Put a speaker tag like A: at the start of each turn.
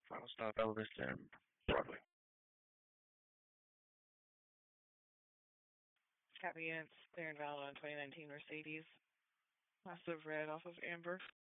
A: Final stop Elvis and Broadway.
B: Copy, it's clear and valid on 2019 Mercedes. Massive red off of Amber.